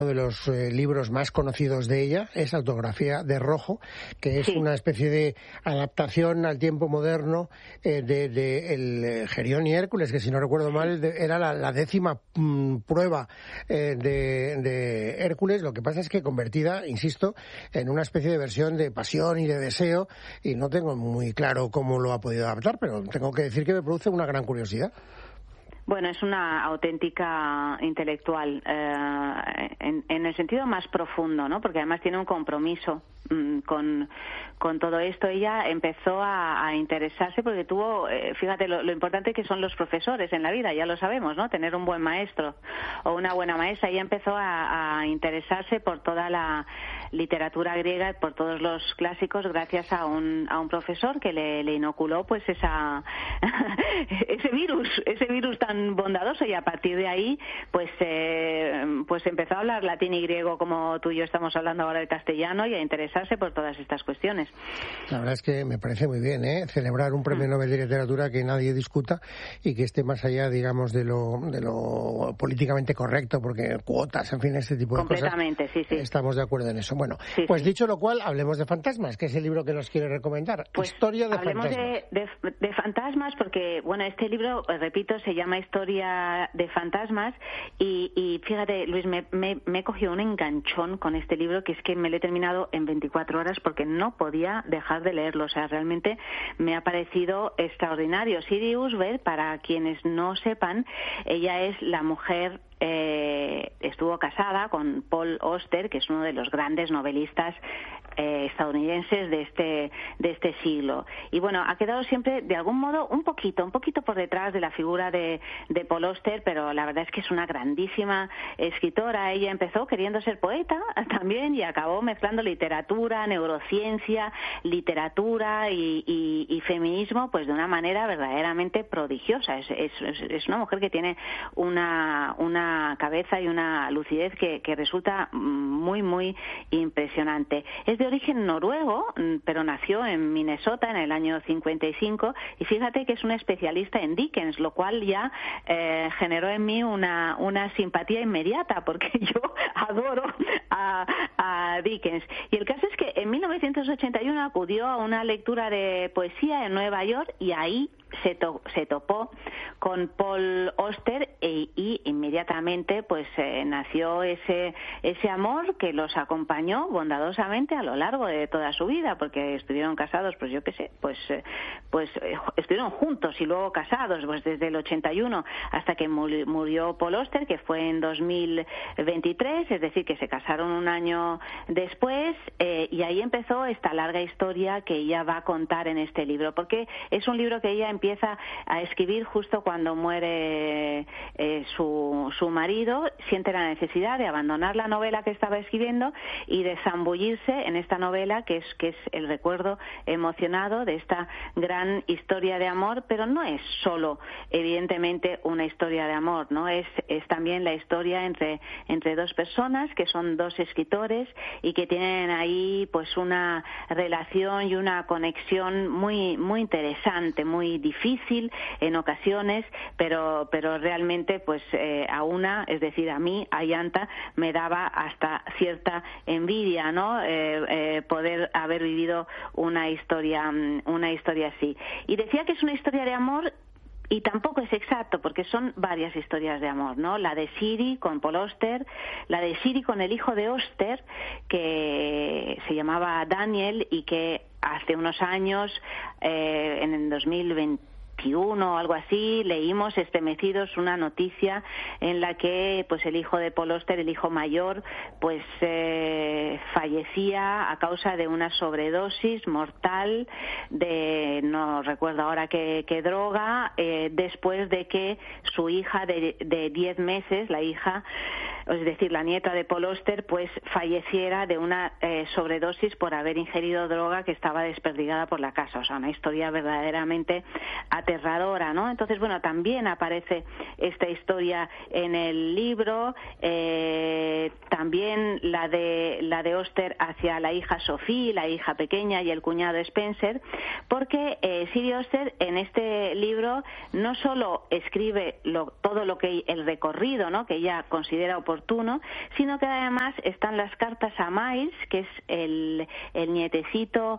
Uno de los libros más conocidos de ella es Autografía de Rojo, que es una especie de adaptación al tiempo moderno de el Gerión y Hércules, que si no recuerdo mal era la 10ª prueba de Hércules. Lo que pasa es que convertida, insisto, en una especie de versión de pasión y de deseo, y no tengo muy claro cómo lo ha podido adaptar, pero tengo que decir que me produce una gran curiosidad. Bueno, es una auténtica intelectual en el sentido más profundo, ¿no? Porque además tiene un compromiso con todo esto. Ella empezó a interesarse porque tuvo, fíjate, lo importante que son los profesores en la vida, ya lo sabemos, ¿no? Tener un buen maestro o una buena maestra. Ella empezó a interesarse por toda la literatura griega, por todos los clásicos, gracias a un profesor que le inoculó pues ese virus tan bondadoso, y a partir de ahí pues empezó a hablar latín y griego como tú y yo estamos hablando ahora el castellano, y a interesarse por todas estas cuestiones. La verdad es que me parece muy bien, celebrar un premio Nobel de Literatura que nadie discuta y que esté más allá, digamos, de lo políticamente correcto, porque cuotas, en fin, este tipo de cosas. Completamente, sí. Estamos de acuerdo en eso. Bueno, sí, dicho lo cual, hablemos de fantasmas, que es el libro que nos quiere recomendar. Pues Historia de hablemos fantasmas. de fantasmas, porque, bueno, este libro, repito, se llama Historia de fantasmas, y fíjate, Luis, me he cogido un enganchón con este libro, que es que me lo he terminado en 24 horas porque no podía dejar de leerlo. O sea, realmente me ha parecido extraordinario. Siri Usbeth, para quienes no sepan, ella es la mujer, estuvo casada con Paul Auster, que es uno de los grandes novelistas estadounidenses de este siglo. Y bueno, ha quedado siempre de algún modo un poquito por detrás de la figura de Paul Auster, pero la verdad es que es una grandísima escritora. Ella empezó queriendo ser poeta también y acabó mezclando literatura, neurociencia, literatura y feminismo, pues de una manera verdaderamente prodigiosa. Es una mujer que tiene una cabeza y una lucidez que resulta muy, muy impresionante. Es de origen noruego, pero nació en Minnesota en el año 55, y fíjate que es una especialista en Dickens, lo cual ya generó en mí una simpatía inmediata, porque yo adoro a Dickens. Y el caso es que en 1981 acudió a una lectura de poesía en Nueva York, y ahí se topó con Paul Auster y inmediatamente pues nació ese amor que los acompañó bondadosamente a lo largo de toda su vida, porque estuvieron casados, pues yo qué sé, pues estuvieron juntos y luego casados pues desde el 81 hasta que murió Paul Auster, que fue en 2023, es decir, que se casaron un año después, y ahí empezó esta larga historia que ella va a contar en este libro, porque es un libro que ella empieza a escribir justo cuando muere su marido. Siente la necesidad de abandonar la novela que estaba escribiendo y de zambullirse en esta novela que es el recuerdo emocionado de esta gran historia de amor, pero no es solo evidentemente una historia de amor, ¿no? Es también la historia entre dos personas que son dos escritores y que tienen ahí pues una relación y una conexión muy, muy interesante, muy difícil en ocasiones, pero realmente pues a una, es decir, a mí, a Yanta, me daba hasta cierta envidia, ¿no? Poder haber vivido una historia así. Y decía que es una historia de amor, y tampoco es exacto, porque son varias historias de amor, ¿no? La de Siri con Paul Auster, la de Siri con el hijo de Auster, que se llamaba Daniel, y que hace unos años, en el 2021 o algo así, leímos estremecidos una noticia en la que pues el hijo de Paul Auster, el hijo mayor, pues fallecía a causa de una sobredosis mortal de, no recuerdo ahora qué droga, después de que su hija de 10 meses, la hija, es decir, la nieta de Paul Auster, pues falleciera de una sobredosis por haber ingerido droga que estaba desperdigada por la casa. O sea, una historia verdaderamente aterradora, ¿no? Entonces, bueno, también aparece esta historia en el libro. También también la de Oster hacia la hija Sophie, la hija pequeña, y el cuñado Spencer, porque Siri Oster en este libro no solo escribe todo lo que el recorrido, ¿no?, que ella considera oportuno, sino que además están las cartas a Miles, que es el nietecito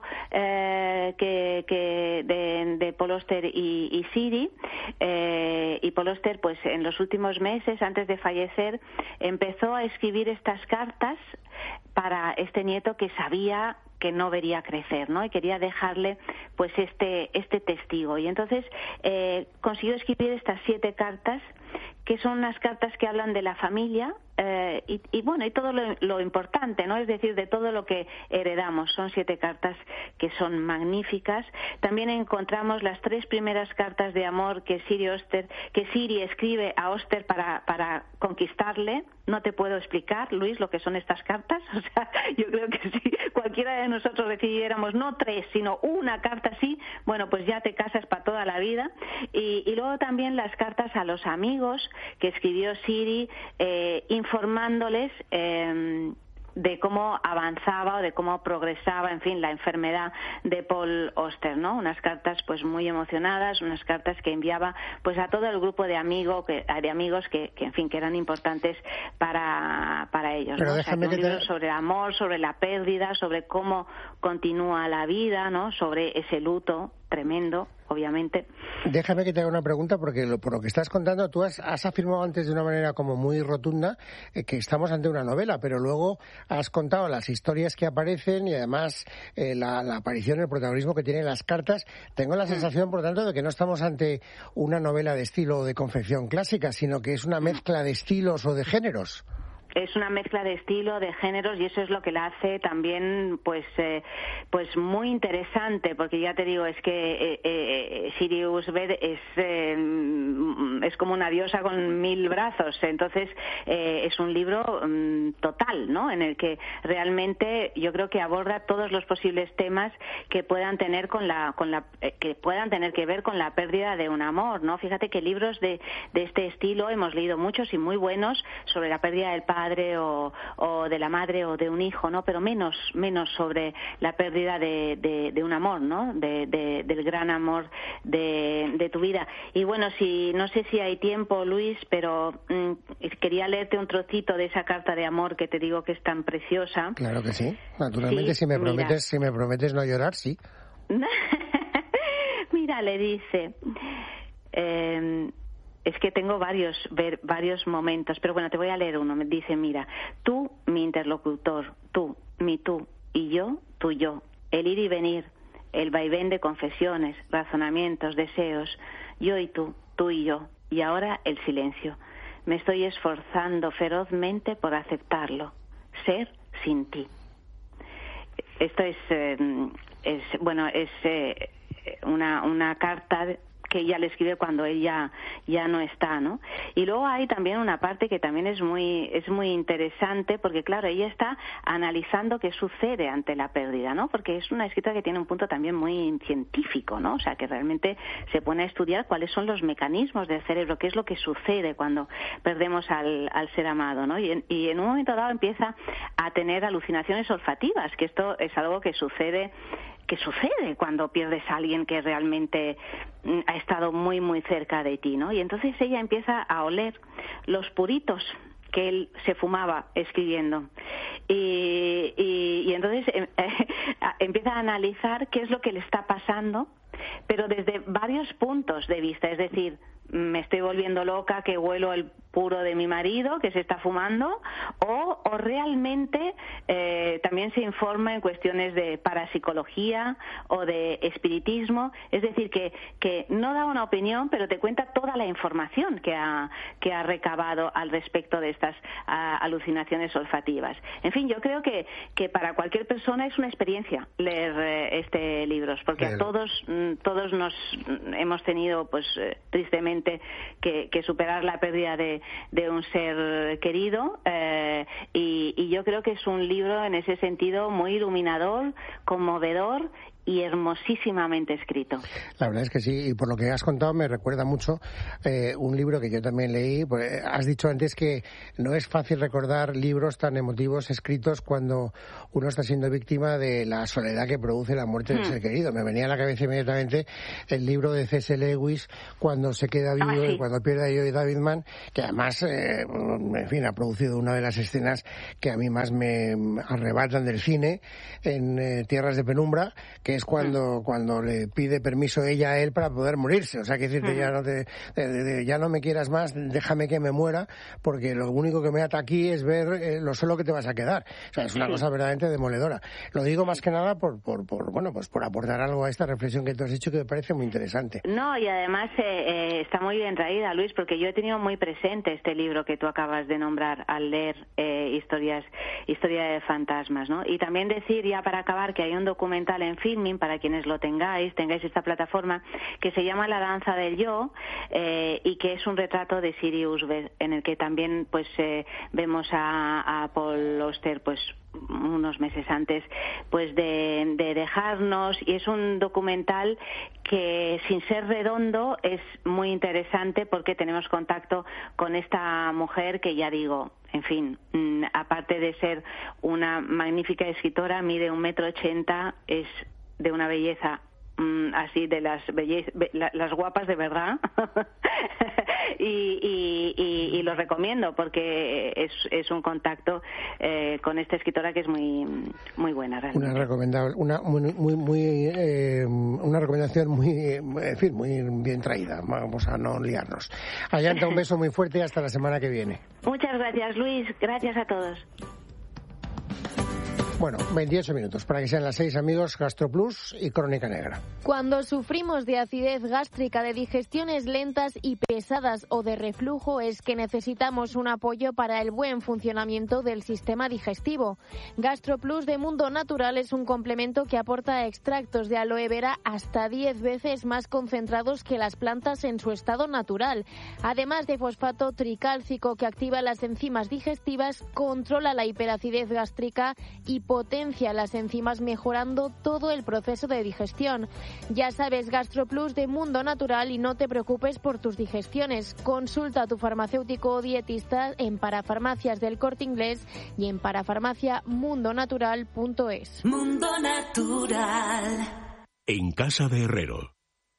de Paul Auster y Siri, y Paul Auster, pues en los últimos meses antes de fallecer empezó a escribir estas cartas para este nieto que sabía que no vería crecer, ¿no? Y quería dejarle pues este testigo. Y entonces consiguió escribir estas 7 cartas, que son unas cartas que hablan de la familia y todo lo importante, ¿no? Es decir, de todo lo que heredamos. Son 7 cartas que son magníficas. También encontramos las 3 primeras cartas de amor que Siri escribe a Oster para conquistarle. No te puedo explicar, Luis, lo que son estas cartas. O sea, yo creo que si cualquiera de nosotros decidiéramos no 3, sino una carta así, bueno, pues ya te casas para toda la vida. Y luego también las cartas a los amigos que escribió Siri, informándoles de cómo avanzaba o de cómo progresaba, en fin, la enfermedad de Paul Auster, ¿no? Unas cartas pues muy emocionadas, unas cartas que enviaba pues a todo el grupo de amigos que en fin, que eran importantes para ellos, pero ¿no? déjame un libro sobre el amor, sobre la pérdida, sobre cómo continúa la vida, ¿no? Sobre ese luto tremendo, obviamente. Déjame que te haga una pregunta, porque por lo que estás contando, tú has afirmado antes de una manera como muy rotunda que estamos ante una novela, pero luego has contado las historias que aparecen y además la aparición, el protagonismo que tienen las cartas. Tengo la sensación, por tanto, de que no estamos ante una novela de estilo o de confección clásica, sino que es una mezcla de estilos o de géneros. Es una mezcla de estilo, de géneros, y eso es lo que la hace también pues muy interesante, porque ya te digo, es que Siri Ursted es como una diosa con 1000 brazos. Entonces es un libro total, ¿no?, en el que realmente yo creo que aborda todos los posibles temas que puedan tener que puedan tener que ver con la pérdida de un amor, ¿no? Fíjate que libros de este estilo hemos leído muchos y muy buenos sobre la pérdida del padre o de la madre o de un hijo, ¿no? Pero menos sobre la pérdida de un amor, ¿no? Del gran amor de tu vida. Y bueno, no sé si hay tiempo, Luis, pero quería leerte un trocito de esa carta de amor que te digo que es tan preciosa. Claro que sí, naturalmente. Sí, si me prometes no llorar, sí. Mira, le dice... es que tengo varios momentos, pero bueno, te voy a leer uno. Me dice, mira, tú, mi interlocutor, tú, mi tú, y yo, tu yo, el ir y venir, el vaivén de confesiones, razonamientos, deseos, yo y tú y yo, y ahora el silencio. Me estoy esforzando ferozmente por aceptarlo, ser sin ti. Esto es una carta que ella le escribe cuando ella ya no está, ¿no? Y luego hay también una parte que también es muy interesante, porque claro, ella está analizando qué sucede ante la pérdida, ¿no? Porque es una escritora que tiene un punto también muy científico, ¿no? O sea, que realmente se pone a estudiar cuáles son los mecanismos del cerebro, qué es lo que sucede cuando perdemos al ser amado, ¿no? Y en un momento dado empieza a tener alucinaciones olfativas, que esto es algo que sucede cuando pierdes a alguien que realmente ha estado muy, muy cerca de ti, ¿no? Y entonces ella empieza a oler los puritos que él se fumaba escribiendo. Y entonces empieza a analizar qué es lo que le está pasando, pero desde varios puntos de vista. Es decir, me estoy volviendo loca que huelo el puro de mi marido que se está fumando, o realmente también se informa en cuestiones de parapsicología o de espiritismo. Es decir, que no da una opinión, pero te cuenta toda la información que ha recabado al respecto de estas alucinaciones olfativas. En fin, yo creo que para cualquier persona es una experiencia leer este libro, porque a todos nos hemos tenido, pues tristemente, que superar la pérdida de un ser querido, y yo creo que es un libro en ese sentido muy iluminador, conmovedor y hermosísimamente escrito. La verdad es que sí, y por lo que has contado me recuerda mucho un libro que yo también leí. Pues, has dicho antes que no es fácil recordar libros tan emotivos escritos cuando uno está siendo víctima de la soledad que produce la muerte del ser querido. Me venía a la cabeza inmediatamente el libro de C.S. Lewis, Cuando se queda vivo y cuando pierde a Joe Davidman, que además, en fin, ha producido una de las escenas que a mí más me arrebatan del cine, en Tierras de Penumbra, que es cuando le pide permiso ella a él para poder morirse. O sea, que decirte, ya no me quieras más, déjame que me muera, porque lo único que me ata aquí es ver lo solo que te vas a quedar. O sea, es una cosa verdaderamente demoledora. Lo digo más que nada por aportar algo a esta reflexión que tú has hecho, que me parece muy interesante. No, y además está muy bien traída, Luis, porque yo he tenido muy presente este libro que tú acabas de nombrar al leer Historia de fantasmas, ¿no? Y también decir, ya para acabar, que hay un documental en Filmin, para quienes lo tengáis esta plataforma, que se llama La danza del yo, y que es un retrato de Sirius, en el que también pues vemos a Paul Auster pues unos meses antes pues de dejarnos, y es un documental que, sin ser redondo, es muy interesante porque tenemos contacto con esta mujer que, ya digo, en fin, aparte de ser una magnífica escritora, mide 1,80 m, es de una belleza así, de las guapas de verdad. y lo recomiendo porque es un contacto con esta escritora que es muy buena realmente. Una recomendación muy bien traída. Vamos a no liarnos. Ayanta, un beso muy fuerte y hasta la semana que viene. Muchas gracias, Luis. Gracias a todos. Bueno, 28 minutos para que sean las 6, amigos. GastroPlus y Crónica Negra. Cuando sufrimos de acidez gástrica, de digestiones lentas y pesadas o de reflujo, es que necesitamos un apoyo para el buen funcionamiento del sistema digestivo. GastroPlus de Mundo Natural es un complemento que aporta extractos de aloe vera hasta 10 veces más concentrados que las plantas en su estado natural. Además de fosfato tricálcico, que activa las enzimas digestivas, controla la hiperacidez gástrica y potencia las enzimas, mejorando todo el proceso de digestión. Ya sabes, GastroPlus de Mundo Natural, y no te preocupes por tus digestiones. Consulta a tu farmacéutico o dietista en Parafarmacias del Corte Inglés y en parafarmaciamundonatural.es. Mundo Natural. En casa de Herrero.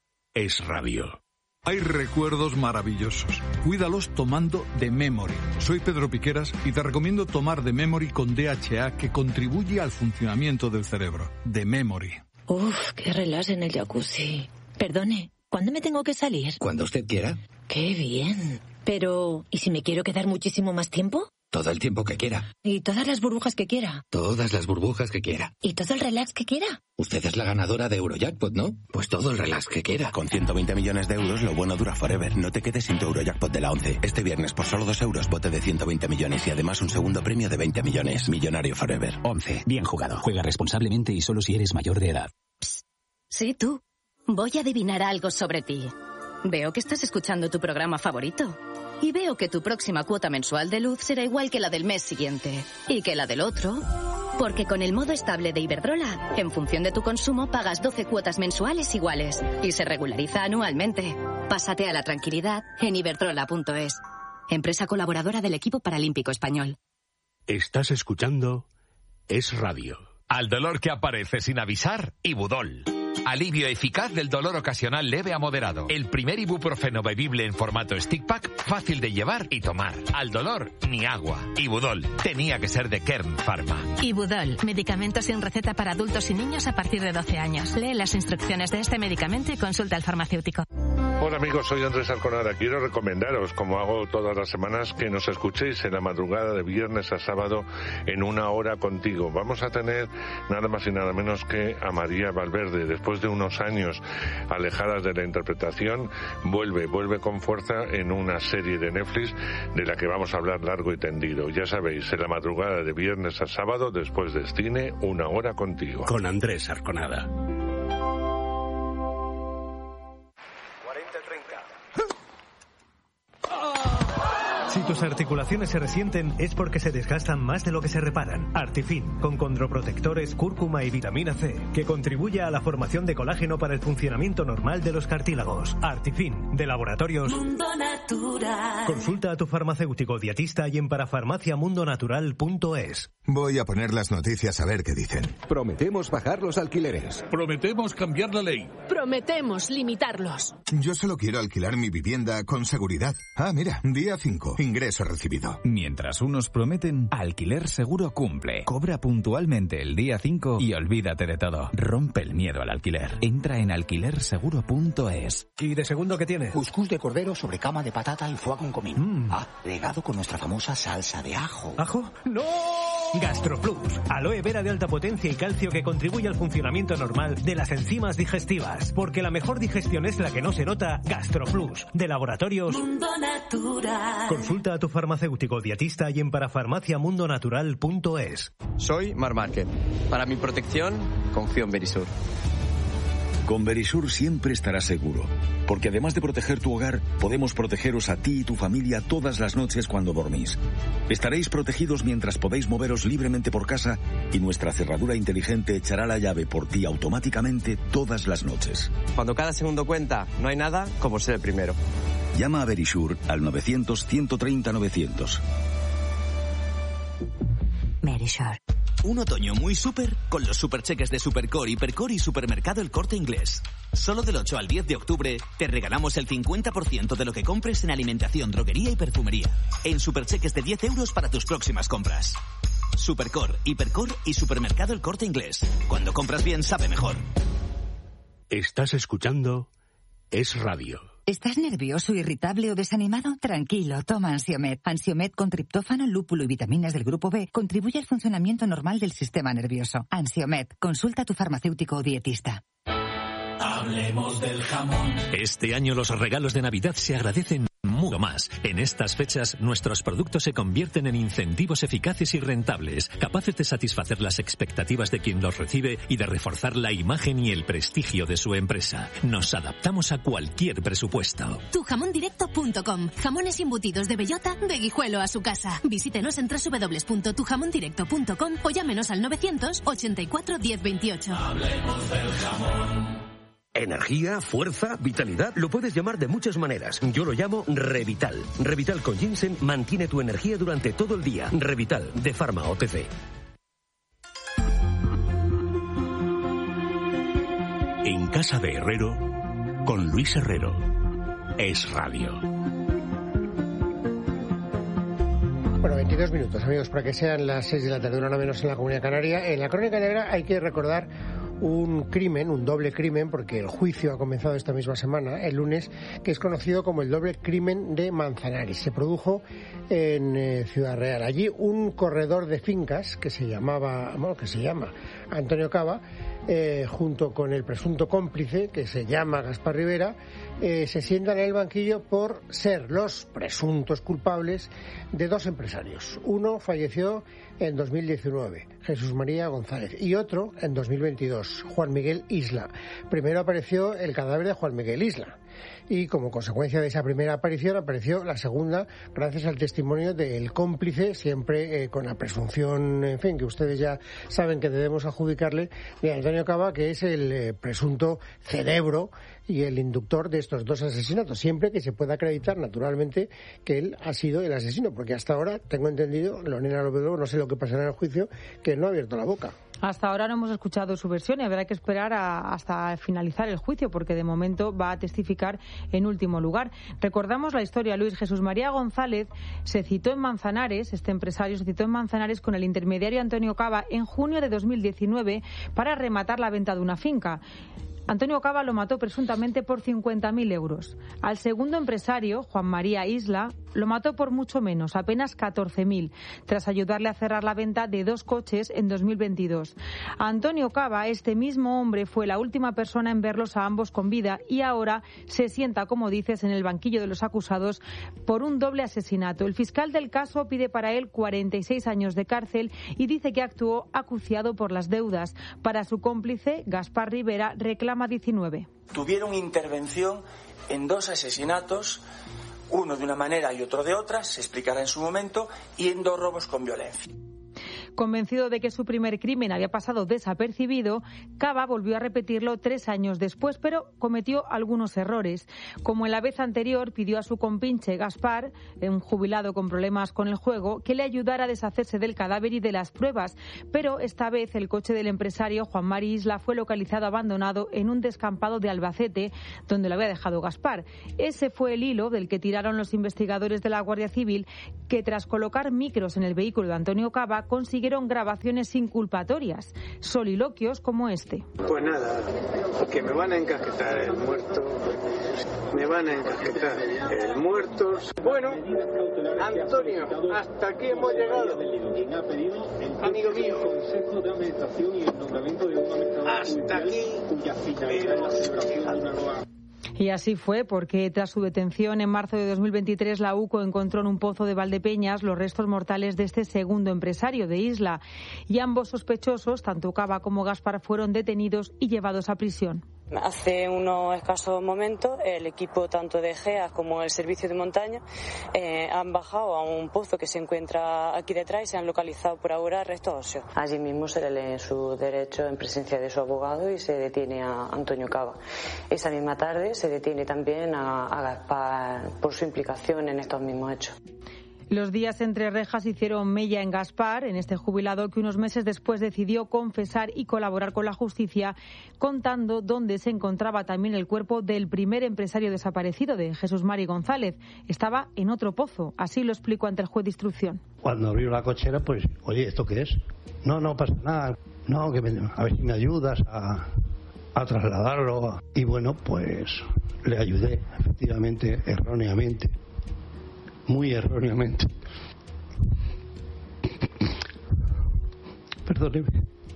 Es radio. Hay recuerdos maravillosos. Cuídalos tomando The Memory. Soy Pedro Piqueras y te recomiendo tomar The Memory con DHA, que contribuye al funcionamiento del cerebro. The Memory. Uf, qué relax en el jacuzzi. Perdone, ¿cuándo me tengo que salir? Cuando usted quiera. Qué bien. Pero, ¿y si me quiero quedar muchísimo más tiempo? Todo el tiempo que quiera. ¿Y todas las burbujas que quiera? Todas las burbujas que quiera. ¿Y todo el relax que quiera? Usted es la ganadora de Eurojackpot, ¿no? Pues todo el relax que quiera. Con 120 millones de euros, lo bueno dura forever. No te quedes sin tu Eurojackpot de la 11. Este viernes, por solo 2 euros, bote de 120 millones y además un segundo premio de 20 millones. Millonario forever. 11. Bien jugado. Juega responsablemente y solo si eres mayor de edad. Psst. Sí, tú. Voy a adivinar algo sobre ti. Veo que estás escuchando tu programa favorito. Y veo que tu próxima cuota mensual de luz será igual que la del mes siguiente. Y que la del otro. Porque con el modo estable de Iberdrola, en función de tu consumo, pagas 12 cuotas mensuales iguales. Y se regulariza anualmente. Pásate a la tranquilidad en iberdrola.es. Empresa colaboradora del equipo paralímpico español. Estás escuchando Es Radio. Al dolor que aparece sin avisar, Ibudol. Alivio eficaz del dolor ocasional leve a moderado. El primer ibuprofeno bebible en formato stick pack, fácil de llevar y tomar. Al dolor, ni agua. Ibudol. Tenía que ser de Kern Pharma. Ibudol. Medicamento sin receta para adultos y niños a partir de 12 años. Lee las instrucciones de este medicamento y consulta al farmacéutico. Hola amigos, soy Andrés Arconada. Quiero recomendaros, como hago todas las semanas, que nos escuchéis en la madrugada de viernes a sábado en Una Hora Contigo. Vamos a tener nada más y nada menos que a María Valverde. Después de unos años alejadas de la interpretación, vuelve con fuerza en una serie de Netflix de la que vamos a hablar largo y tendido. Ya sabéis, en la madrugada de viernes a sábado, después del cine, Una Hora Contigo. Con Andrés Arconada. Si tus articulaciones se resienten es porque se desgastan más de lo que se reparan. Artifin, con condroprotectores, cúrcuma y vitamina C, que contribuye a la formación de colágeno para el funcionamiento normal de los cartílagos. Artifin, de Laboratorios Mundo Natural. Consulta a tu farmacéutico dietista y en parafarmaciamundonatural.es. Voy a poner las noticias a ver qué dicen. Prometemos bajar los alquileres. Prometemos cambiar la ley. Prometemos limitarlos. Yo solo quiero alquilar mi vivienda con seguridad. Ah, mira, día 5, ingreso recibido. Mientras unos prometen, Alquiler Seguro cumple. Cobra puntualmente el día 5 y olvídate de todo. Rompe el miedo al alquiler. Entra en alquilerseguro.es. ¿Y de segundo qué tiene? Cuscús de cordero sobre cama de patata y foie con comino. Regado con nuestra famosa salsa de ajo. ¿Ajo? ¡No! GastroPlus, aloe vera de alta potencia y calcio que contribuye al funcionamiento normal de las enzimas digestivas. Porque la mejor digestión es la que no se nota. GastroPlus, de Laboratorios Mundo Natural. Consulta a tu farmacéutico dietista y en parafarmaciamundonatural.es. Soy Mar Márquez. Para mi protección, confío en Verisur. Con Verisur siempre estarás seguro, porque además de proteger tu hogar, podemos protegeros a ti y tu familia todas las noches cuando dormís. Estaréis protegidos mientras podéis moveros libremente por casa y nuestra cerradura inteligente echará la llave por ti automáticamente todas las noches. Cuando cada segundo cuenta, no hay nada como ser el primero. Llama a Verisur al 900-130-900. Verisur. Un otoño muy súper con los supercheques de Supercore, Hipercore y Supermercado El Corte Inglés. Solo del 8 al 10 de octubre te regalamos el 50% de lo que compres en alimentación, droguería y perfumería. En supercheques de 10 euros para tus próximas compras. Supercore, Hipercore y Supermercado El Corte Inglés. Cuando compras bien, sabe mejor. Estás escuchando Es Radio. ¿Estás nervioso, irritable o desanimado? Tranquilo, toma Ansiomed. Ansiomed con triptófano, lúpulo y vitaminas del grupo B contribuye al funcionamiento normal del sistema nervioso. Ansiomed, consulta a tu farmacéutico o dietista. Hablemos del jamón. Este año los regalos de Navidad se agradecen mucho más. En estas fechas, nuestros productos se convierten en incentivos eficaces y rentables, capaces de satisfacer las expectativas de quien los recibe y de reforzar la imagen y el prestigio de su empresa. Nos adaptamos a cualquier presupuesto. Tujamondirecto.com. Jamones embutidos de bellota, de Guijuelo a su casa. Visítenos en www.tujamondirecto.com o llámenos al 984 1028. Hablemos del jamón. Energía, fuerza, vitalidad, lo puedes llamar de muchas maneras. Yo lo llamo Revital. Revital con ginseng mantiene tu energía durante todo el día. Revital, de Pharma OTC. En casa de Herrero, con Luis Herrero. Es Radio. Bueno, 22 minutos, amigos, para que sean las 6 de la tarde, una hora menos en la Comunidad Canaria. En la Crónica Negra hay que recordar un crimen, un doble crimen, porque el juicio ha comenzado esta misma semana, el lunes, que es conocido como el doble crimen de Manzanares. Se produjo en Ciudad Real. Allí un corredor de fincas que se llama Antonio Cava, junto con el presunto cómplice, que se llama Gaspar Rivera, se sientan en el banquillo por ser los presuntos culpables de dos empresarios. Uno falleció en 2019, Jesús María González, y otro en 2022, Juan Miguel Isla. Primero apareció el cadáver de Juan Miguel Isla, y como consecuencia de esa primera aparición apareció la segunda gracias al testimonio del cómplice, siempre con la presunción, en fin, que ustedes ya saben que debemos adjudicarle, de Antonio Cava, que es el presunto cerebro y el inductor de estos dos asesinatos, siempre que se pueda acreditar naturalmente que él ha sido el asesino, porque hasta ahora tengo entendido, Lorena López, no sé lo que pasará en el juicio, que él no ha abierto la boca. Hasta ahora no hemos escuchado su versión y habrá que esperar hasta finalizar el juicio, porque de momento va a testificar en último lugar. Recordamos la historia, Luis. Jesús María González se citó en Manzanares, este empresario se citó en Manzanares con el intermediario Antonio Cava en junio de 2019 para rematar la venta de una finca. Antonio Cava lo mató presuntamente por 50.000 euros. Al segundo empresario, Juan María Isla, lo mató por mucho menos, apenas 14.000, tras ayudarle a cerrar la venta de 2 coches en 2022. Antonio Cava, este mismo hombre, fue la última persona en verlos a ambos con vida y ahora se sienta, como dices, en el banquillo de los acusados por un doble asesinato. El fiscal del caso pide para él 46 años de cárcel y dice que actuó acuciado por las deudas. Para su cómplice, Gaspar Rivera, reclama 19. Tuvieron intervención en 2 asesinatos, uno de una manera y otro de otra, se explicará en su momento, y en 2 robos con violencia. Convencido de que su primer crimen había pasado desapercibido, Cava volvió a repetirlo 3 años después, pero cometió algunos errores. Como en la vez anterior, pidió a su compinche Gaspar, un jubilado con problemas con el juego, que le ayudara a deshacerse del cadáver y de las pruebas. Pero esta vez el coche del empresario Juan Mari Isla fue localizado abandonado en un descampado de Albacete, donde lo había dejado Gaspar. Ese fue el hilo del que tiraron los investigadores de la Guardia Civil, que tras colocar micros en el vehículo de Antonio Cava consiguieron grabaciones inculpatorias, soliloquios como este. Pues nada, que me van a encasquetar el muerto, me van a encasquetar el muerto. Bueno, Antonio, hasta aquí hemos llegado. Amigo mío, hasta aquí. Y así fue, porque tras su detención en marzo de 2023, la UCO encontró en un pozo de Valdepeñas los restos mortales de este segundo empresario de Isla. Y ambos sospechosos, tanto Cava como Gaspar, fueron detenidos y llevados a prisión. Hace unos escasos momentos, el equipo tanto de GEA como el servicio de montaña han bajado a un pozo que se encuentra aquí detrás y se han localizado por ahora restos óseos. Allí mismo se le leen sus derechos en presencia de su abogado y se detiene a Antonio Cava. Esa misma tarde se detiene también a Gaspar por su implicación en estos mismos hechos. Los días entre rejas hicieron mella en Gaspar, en este jubilado que unos meses después decidió confesar y colaborar con la justicia, contando dónde se encontraba también el cuerpo del primer empresario desaparecido, de Jesús Mari González. Estaba en otro pozo, así lo explicó ante el juez de instrucción. Cuando abrió la cochera, pues, oye, ¿esto qué es? No pasa nada, no, a ver si me ayudas a trasladarlo. Y bueno, pues le ayudé, efectivamente, erróneamente. Muy erróneamente. Perdóneme.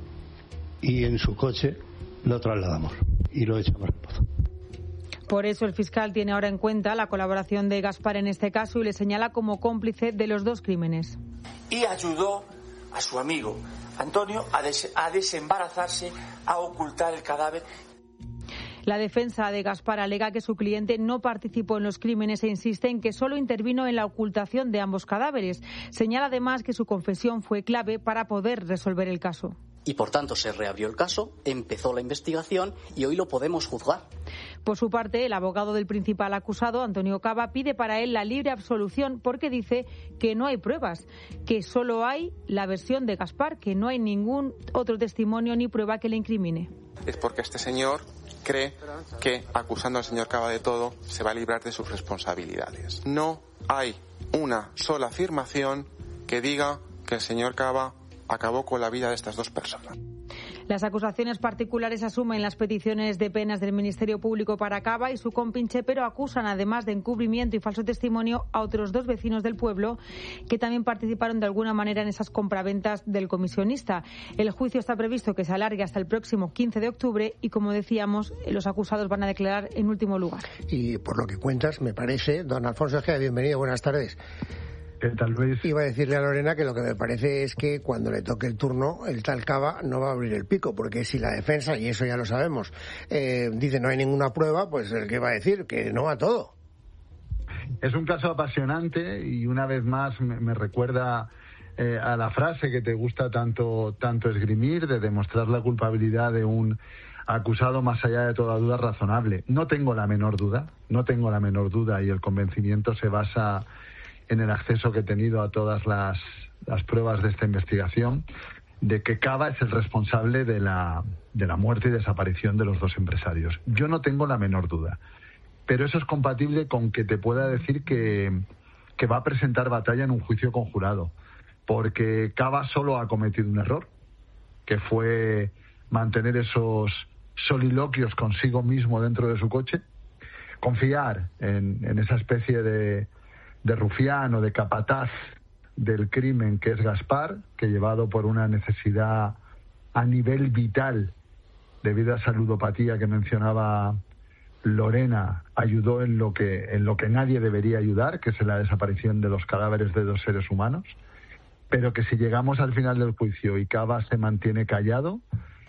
Y en su coche lo trasladamos y lo echamos al pozo. Por eso el fiscal tiene ahora en cuenta la colaboración de Gaspar en este caso y le señala como cómplice de los 2 crímenes. Y ayudó a su amigo Antonio a desembarazarse, a ocultar el cadáver. La defensa de Gaspar alega que su cliente no participó en los crímenes e insiste en que solo intervino en la ocultación de ambos cadáveres. Señala además que su confesión fue clave para poder resolver el caso. Y por tanto se reabrió el caso, empezó la investigación y hoy lo podemos juzgar. Por su parte, el abogado del principal acusado, Antonio Cava, pide para él la libre absolución porque dice que no hay pruebas, que solo hay la versión de Gaspar, que no hay ningún otro testimonio ni prueba que le incrimine. Es porque este señor cree que acusando al señor Cava de todo se va a librar de sus responsabilidades. No hay una sola afirmación que diga que el señor Cava acabó con la vida de estas 2 personas. Las acusaciones particulares asumen las peticiones de penas del Ministerio Público para Cava y su compinche, pero acusan, además de encubrimiento y falso testimonio, a otros 2 vecinos del pueblo que también participaron de alguna manera en esas compraventas del comisionista. El juicio está previsto que se alargue hasta el próximo 15 de octubre y, como decíamos, los acusados van a declarar en último lugar. Y por lo que cuentas, me parece, don Alfonso Egea, bienvenido, buenas tardes. ¿Qué tal, Luis? Iba a decirle a Lorena que lo que me parece es que cuando le toque el turno, el tal Cava no va a abrir el pico, porque si la defensa, y eso ya lo sabemos, dice no hay ninguna prueba, pues ¿qué va a decir? Que no va todo. Es un caso apasionante y una vez más me recuerda a la frase que te gusta tanto esgrimir, de demostrar la culpabilidad de un acusado más allá de toda duda razonable. No tengo la menor duda y el convencimiento se basa en el acceso que he tenido a todas las pruebas de esta investigación, de que Cava es el responsable de la muerte y desaparición de los 2 empresarios. Yo no tengo la menor duda, pero eso es compatible con que te pueda decir que va a presentar batalla en un juicio conjurado, porque Cava solo ha cometido un error, que fue mantener esos soliloquios consigo mismo dentro de su coche, confiar en esa especie de rufián o de capataz del crimen que es Gaspar, que llevado por una necesidad a nivel vital debido a esa ludopatía que mencionaba Lorena, ayudó en lo que nadie debería ayudar, que es en la desaparición de los cadáveres de 2 seres humanos, pero que si llegamos al final del juicio y Cava se mantiene callado,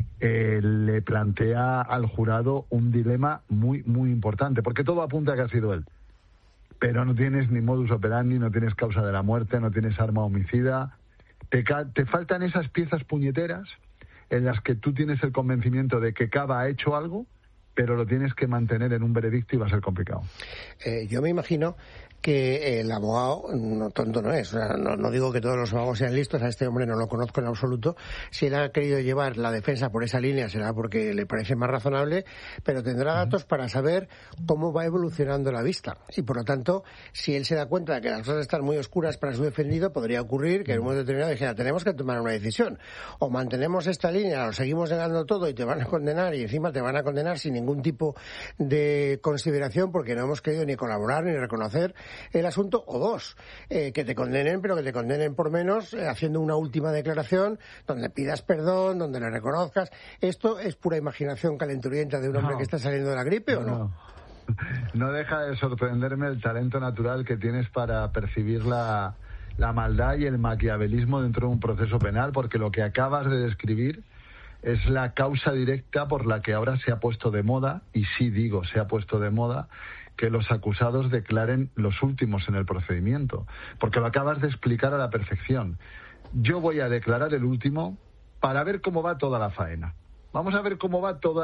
le plantea al jurado un dilema muy, muy importante, porque todo apunta a que ha sido él. pero no tienes ni modus operandi, no tienes causa de la muerte, no tienes arma homicida. Te faltan esas piezas puñeteras en las que tú tienes el convencimiento de que Cava ha hecho algo, pero lo tienes que mantener en un veredicto y va a ser complicado. Yo me imagino que el abogado no tonto no es. O sea, no digo que todos los abogados sean listos, a este hombre no lo conozco en absoluto. Si él ha querido llevar la defensa por esa línea será porque le parece más razonable, pero tendrá datos para saber cómo va evolucionando la vista. Y por lo tanto, si él se da cuenta de que las cosas están muy oscuras para su defendido, podría ocurrir que en un momento determinado dijera, tenemos que tomar una decisión. O mantenemos esta línea, lo seguimos negando todo y te van a condenar, y encima te van a condenar sin ningún tipo de consideración porque no hemos querido ni colaborar ni reconocer el asunto, o dos, que te condenen, pero que te condenen por menos, haciendo una última declaración donde pidas perdón, donde le reconozcas. ¿Esto es pura imaginación calenturienta de un hombre que está saliendo de la gripe o no? No deja de sorprenderme el talento natural que tienes para percibir la maldad y el maquiavelismo dentro de un proceso penal, porque lo que acabas de describir es la causa directa por la que ahora se ha puesto de moda, y sí digo, se ha puesto de moda, que los acusados declaren los últimos en el procedimiento, porque lo acabas de explicar a la perfección. Yo voy a declarar el último para ver cómo va toda la faena. Vamos a ver cómo va toda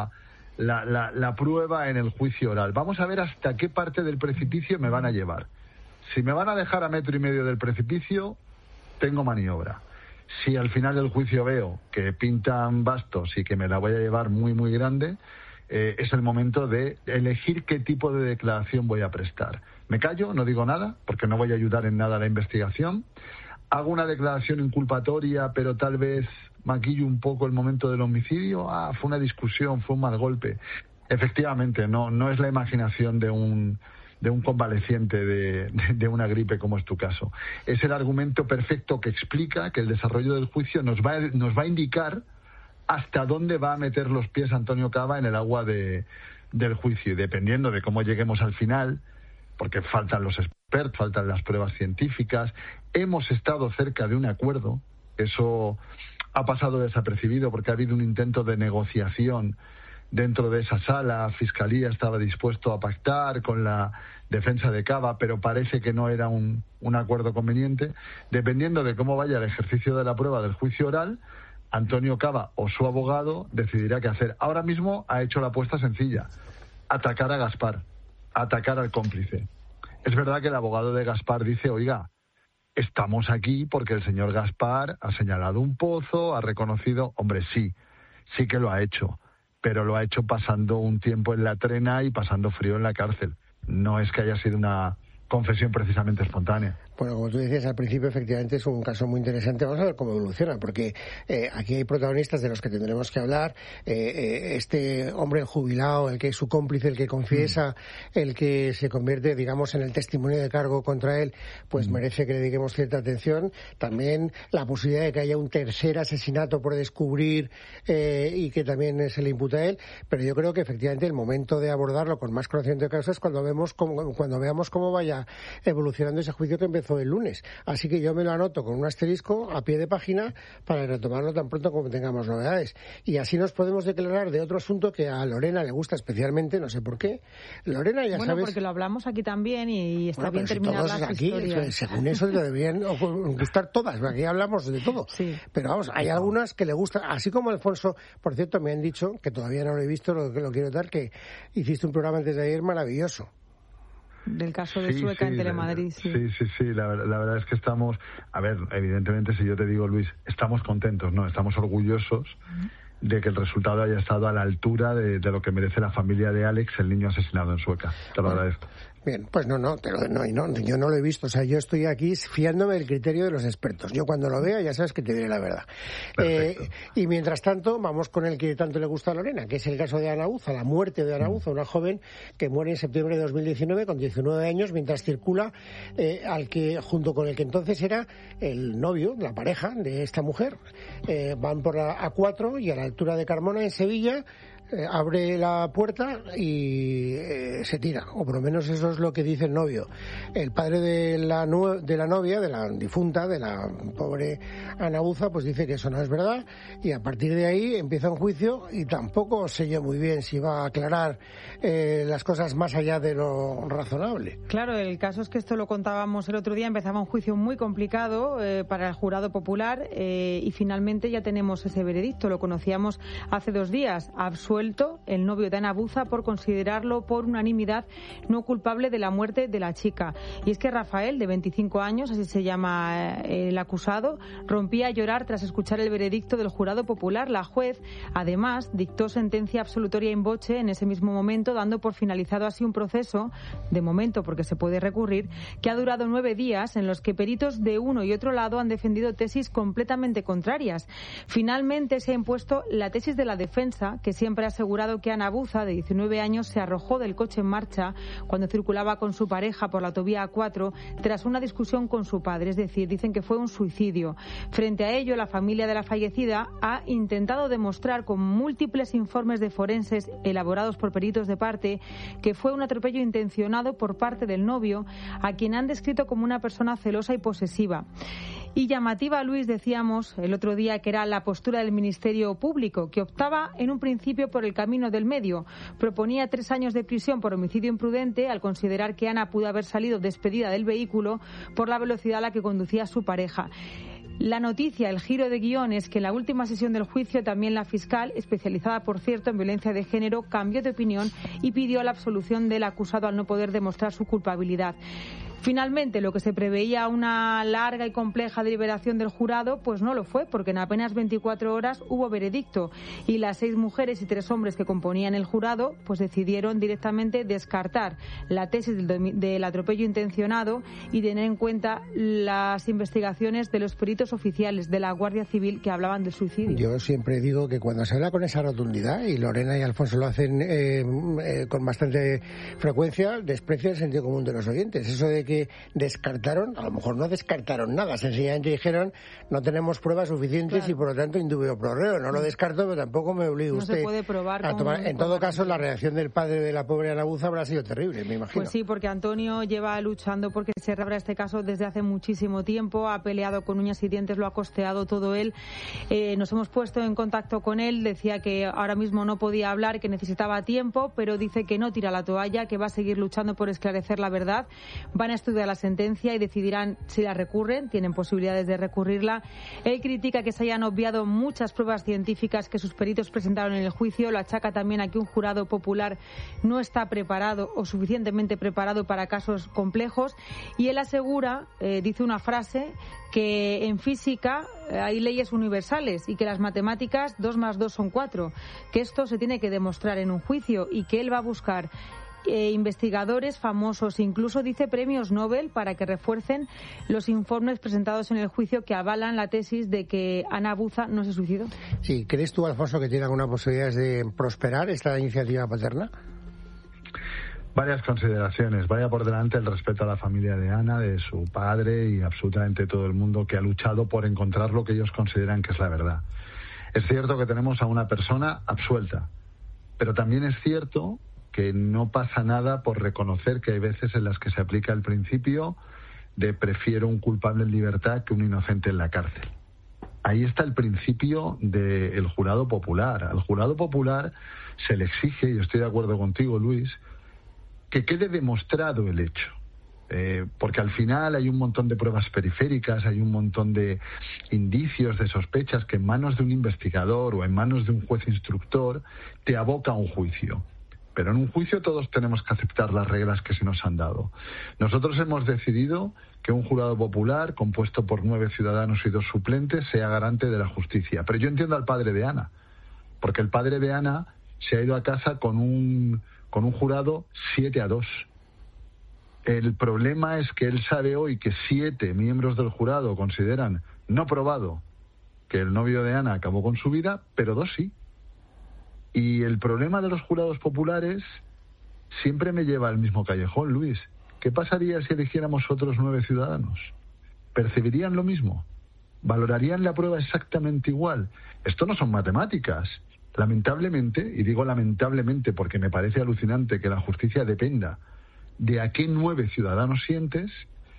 la prueba en el juicio oral. Vamos a ver hasta qué parte del precipicio me van a llevar. Si me van a dejar a 1,5 metros del precipicio, tengo maniobra. Si al final del juicio veo que pintan bastos y que me la voy a llevar muy, muy grande, es el momento de elegir qué tipo de declaración voy a prestar. Me callo, no digo nada, porque no voy a ayudar en nada a la investigación. Hago una declaración inculpatoria, pero tal vez maquillo un poco el momento del homicidio. Fue una discusión, fue un mal golpe. Efectivamente, no es la imaginación de un convaleciente de una gripe como es tu caso. Es el argumento perfecto que explica que el desarrollo del juicio nos va a indicar hasta dónde va a meter los pies Antonio Cava en el agua del juicio. Y dependiendo de cómo lleguemos al final, porque faltan los expertos, faltan las pruebas científicas, hemos estado cerca de un acuerdo. Eso ha pasado desapercibido porque ha habido un intento de negociación dentro de esa sala. Fiscalía estaba dispuesto a pactar con la defensa de Cava, pero parece que no era un acuerdo conveniente. Dependiendo de cómo vaya el ejercicio de la prueba del juicio oral, Antonio Cava o su abogado decidirá qué hacer. Ahora mismo ha hecho la apuesta sencilla: atacar a Gaspar, atacar al cómplice. Es verdad que el abogado de Gaspar dice, oiga, estamos aquí porque el señor Gaspar ha señalado un pozo, ha reconocido. Hombre, sí que lo ha hecho, pero lo ha hecho pasando un tiempo en la trena y pasando frío en la cárcel. No es que haya sido una confesión precisamente espontánea. Bueno, como tú decías al principio, efectivamente es un caso muy interesante. Vamos a ver cómo evoluciona, porque aquí hay protagonistas de los que tendremos que hablar. Este hombre jubilado, el que es su cómplice, el que confiesa, el que se convierte, digamos, en el testimonio de cargo contra él, pues merece que le dediquemos cierta atención. También la posibilidad de que haya un tercer asesinato por descubrir y que también se le imputa a él. Pero yo creo que efectivamente el momento de abordarlo con más conocimiento de causa es cuando veamos cómo vaya evolucionando ese juicio que empezó el lunes. Así que yo me lo anoto con un asterisco a pie de página para retomarlo tan pronto como tengamos novedades. Y así nos podemos declarar de otro asunto que a Lorena le gusta especialmente, no sé por qué. Lorena, ya sabes... Bueno, porque lo hablamos aquí también y está bien terminar las aquí, historias. Según eso le deberían gustar todas, aquí hablamos de todo. Sí. Pero vamos, hay algunas que le gustan, así como Alfonso, por cierto, me han dicho, que todavía no lo he visto, lo quiero dar, que hiciste un programa antes de ayer maravilloso. Del caso de Sueca en Telemadrid, sí. Sí, la verdad es que estamos... A ver, evidentemente, si yo te digo, Luis, estamos contentos, ¿no? Estamos orgullosos de que el resultado haya estado a la altura de lo que merece la familia de Alex, el niño asesinado en Sueca. Te lo agradezco. Bien, pues no, yo no lo he visto. O sea, yo estoy aquí fiándome del criterio de los expertos. Yo cuando lo vea ya sabes que te diré la verdad. Y mientras tanto, vamos con el que tanto le gusta a Lorena, que es el caso de Ana Uza, la muerte de Ana Uza, una joven que muere en septiembre de 2019 con 19 años mientras circula junto con el que entonces era el novio, la pareja de esta mujer. Van por la A4 y a la altura de Carmona, en Sevilla, abre la puerta y se tira, o por lo menos eso es lo que dice el novio. El padre de la novia, de la difunta, de la pobre Ana Buza, pues dice que eso no es verdad, y a partir de ahí empieza un juicio y tampoco sé yo muy bien si va a aclarar las cosas más allá de lo razonable. Claro, el caso es que esto lo contábamos el otro día, empezaba un juicio muy complicado para el jurado popular y finalmente ya tenemos ese veredicto, lo conocíamos hace 2 días, absuelto el novio de Ana Buza por considerarlo por unanimidad no culpable de la muerte de la chica. Y es que Rafael, de 25 años, así se llama el acusado, rompía a llorar tras escuchar el veredicto del jurado popular. La juez, además, dictó sentencia absolutoria in voce en ese mismo momento, dando por finalizado así un proceso, de momento porque se puede recurrir, que ha durado 9 días en los que peritos de uno y otro lado han defendido tesis completamente contrarias. Finalmente se ha impuesto la tesis de la defensa, que siempre ha asegurado que Ana Buza, de 19 años, se arrojó del coche en marcha cuando circulaba con su pareja por la autovía A4 tras una discusión con su padre. Es decir, dicen que fue un suicidio. Frente a ello, la familia de la fallecida ha intentado demostrar con múltiples informes de forenses elaborados por peritos de parte que fue un atropello intencionado por parte del novio, a quien han descrito como una persona celosa y posesiva. Y llamativa, Luis, decíamos el otro día que era la postura del Ministerio Público, que optaba en un principio por el camino del medio. Proponía 3 años de prisión por homicidio imprudente al considerar que Ana pudo haber salido despedida del vehículo por la velocidad a la que conducía su pareja. La noticia, el giro de guión, es que en la última sesión del juicio también la fiscal, especializada por cierto en violencia de género, cambió de opinión y pidió la absolución del acusado al no poder demostrar su culpabilidad. Finalmente, lo que se preveía una larga y compleja deliberación del jurado, pues no lo fue, porque en apenas 24 horas hubo veredicto y las 6 mujeres y 3 hombres que componían el jurado pues decidieron directamente descartar la tesis del atropello intencionado y tener en cuenta las investigaciones de los peritos oficiales de la Guardia Civil que hablaban del suicidio. Yo siempre digo que cuando se habla con esa rotundidad, y Lorena y Alfonso lo hacen con bastante frecuencia, desprecia el sentido común de los oyentes. Eso de que descartaron, a lo mejor no descartaron nada, sencillamente dijeron no tenemos pruebas suficientes, claro, y por lo tanto indubio pro reo. No lo descarto, pero tampoco me obligue usted se puede probar a tomar. En todo caso, la reacción del padre de la pobre Ana Buza habrá sido terrible, me imagino. Pues sí, porque Antonio lleva luchando porque se reabra este caso desde hace muchísimo tiempo, ha peleado con uñas y dientes, lo ha costeado todo él. Nos hemos puesto en contacto con él, decía que ahora mismo no podía hablar, que necesitaba tiempo, pero dice que no tira la toalla, que va a seguir luchando por esclarecer la verdad. Van a estudiar la sentencia y decidirán si la recurren, tienen posibilidades de recurrirla. Él critica que se hayan obviado muchas pruebas científicas que sus peritos presentaron en el juicio, lo achaca también a que un jurado popular no está preparado o suficientemente preparado para casos complejos, y él asegura, dice una frase, que en física hay leyes universales y que las matemáticas 2 más 2 son 4, que esto se tiene que demostrar en un juicio y que él va a buscar investigadores famosos, incluso dice premios Nobel, para que refuercen los informes presentados en el juicio que avalan la tesis de que Ana Buza no se suicidó. Sí, ¿crees tú, Alfonso, que tiene alguna posibilidad de prosperar esta iniciativa paterna? Varias consideraciones. Vaya por delante el respeto a la familia de Ana, de su padre y absolutamente todo el mundo que ha luchado por encontrar lo que ellos consideran que es la verdad. Es cierto que tenemos a una persona absuelta, pero también es cierto que no pasa nada por reconocer que hay veces en las que se aplica el principio de prefiero un culpable en libertad que un inocente en la cárcel. Ahí está el principio del jurado popular. Al jurado popular se le exige, y estoy de acuerdo contigo, Luis, que quede demostrado el hecho. Porque al final hay un montón de pruebas periféricas, hay un montón de indicios, de sospechas que en manos de un investigador o en manos de un juez instructor te aboca a un juicio. Pero en un juicio todos tenemos que aceptar las reglas que se nos han dado. Nosotros hemos decidido que un jurado popular, compuesto por 9 ciudadanos y 2 suplentes, sea garante de la justicia. Pero yo entiendo al padre de Ana, porque el padre de Ana se ha ido a casa con un jurado 7-2. El problema es que él sabe hoy que 7 miembros del jurado consideran no probado que el novio de Ana acabó con su vida, pero 2 sí. Y el problema de los jurados populares siempre me lleva al mismo callejón, Luis. ¿Qué pasaría si eligiéramos otros 9 ciudadanos? ¿Percibirían lo mismo? ¿Valorarían la prueba exactamente igual? Esto no son matemáticas. Lamentablemente, y digo lamentablemente porque me parece alucinante que la justicia dependa de a qué 9 ciudadanos sientes,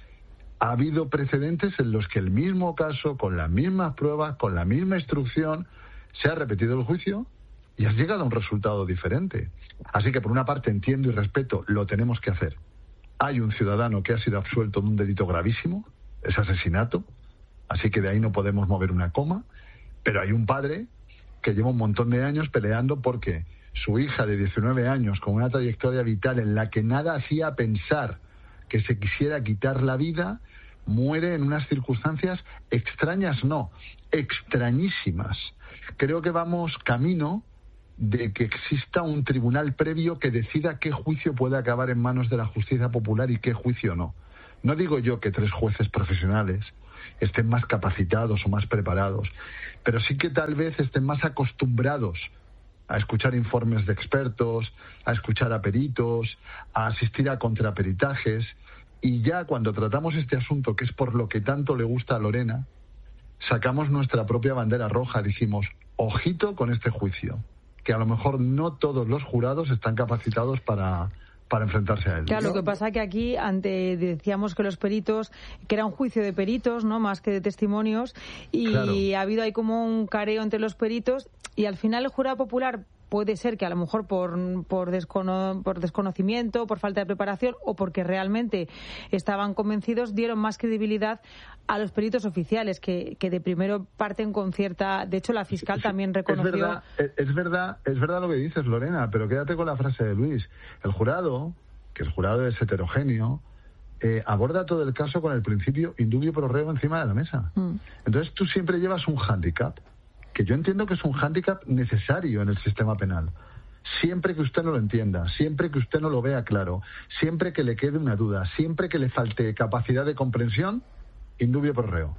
ha habido precedentes en los que el mismo caso, con las mismas pruebas, con la misma instrucción, se ha repetido el juicio y has llegado a un resultado diferente. Así que por una parte entiendo y respeto, lo tenemos que hacer. Hay un ciudadano que ha sido absuelto de un delito gravísimo, es asesinato, así que de ahí no podemos mover una coma, pero hay un padre que lleva un montón de años peleando porque su hija de 19 años, con una trayectoria vital en la que nada hacía pensar que se quisiera quitar la vida, muere en unas circunstancias extrañas, no, extrañísimas. Creo que vamos camino de que exista un tribunal previo que decida qué juicio puede acabar en manos de la justicia popular y qué juicio no. No digo yo que 3 jueces profesionales estén más capacitados o más preparados, pero sí que tal vez estén más acostumbrados a escuchar informes de expertos, a escuchar a peritos, a asistir a contraperitajes, y ya cuando tratamos este asunto, que es por lo que tanto le gusta a Lorena, sacamos nuestra propia bandera roja, decimos, ojito con este juicio, que a lo mejor no todos los jurados están capacitados para enfrentarse a él. Claro, lo que pasa que aquí decíamos que los peritos, que era un juicio de peritos, no más que de testimonios, y claro, ha habido ahí como un careo entre los peritos, y al final el jurado popular puede ser que a lo mejor por desconocimiento, por falta de preparación o porque realmente estaban convencidos, dieron más credibilidad a los peritos oficiales que de primero parten con cierta... De hecho, la fiscal también reconoció... Es verdad lo que dices, Lorena, pero quédate con la frase de Luis. El jurado, que el jurado es heterogéneo, aborda todo el caso con el principio indubio pro reo encima de la mesa. Entonces tú siempre llevas un hándicap, que yo entiendo que es un hándicap necesario en el sistema penal. Siempre que usted no lo entienda, siempre que usted no lo vea claro, siempre que le quede una duda, siempre que le falte capacidad de comprensión, indubio pro reo.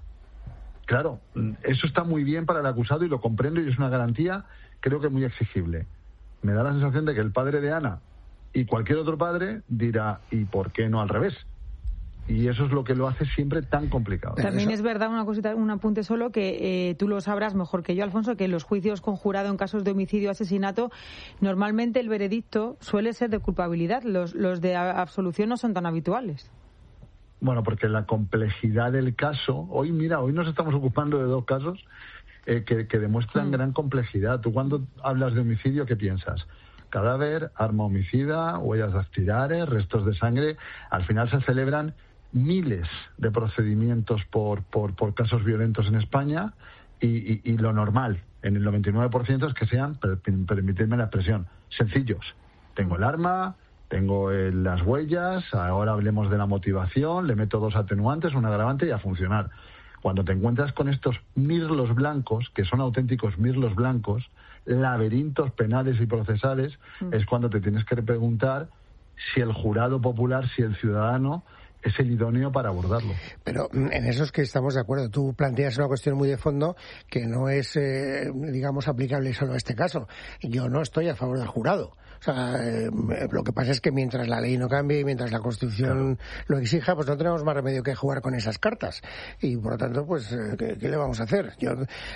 Claro, eso está muy bien para el acusado y lo comprendo y es una garantía, creo que muy exigible. Me da la sensación de que el padre de Ana y cualquier otro padre dirá, ¿y por qué no al revés? Y eso es lo que lo hace siempre tan complicado. También es verdad, una cosita, un apunte solo, que tú lo sabrás mejor que yo, Alfonso, que en los juicios con jurado en casos de homicidio o asesinato, normalmente el veredicto suele ser de culpabilidad. Los de absolución no son tan habituales. Bueno, porque la complejidad del caso... Hoy nos estamos ocupando de 2 casos que demuestran gran complejidad. Tú cuando hablas de homicidio, ¿qué piensas? Cadáver, arma homicida, huellas dactilares, restos de sangre. Al final se celebran miles de procedimientos por casos violentos en España y lo normal, en el 99%, es que sean, permitidme la expresión, sencillos. Tengo el arma, tengo las huellas, ahora hablemos de la motivación, le meto 2 atenuantes, un agravante y a funcionar. Cuando te encuentras con estos mirlos blancos, que son auténticos mirlos blancos, laberintos penales y procesales, es cuando te tienes que preguntar si el jurado popular, si el ciudadano es el idóneo para abordarlo. Pero en eso es que estamos de acuerdo. Tú planteas una cuestión muy de fondo que no es, digamos, aplicable solo a este caso. Yo no estoy a favor del jurado. O sea, lo que pasa es que mientras la ley no cambie y mientras la Constitución lo exija, pues no tenemos más remedio que jugar con esas cartas. Y por lo tanto, pues, ¿qué le vamos a hacer? Yo